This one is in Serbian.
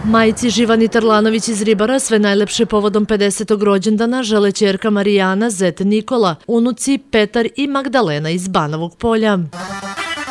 Majci Živani Tarlanović iz Ribara sve najlepše povodom 50. rođendana žele ćerka Marijana, zet Nikola, unuci Petar i Magdalena iz Banovog Polja.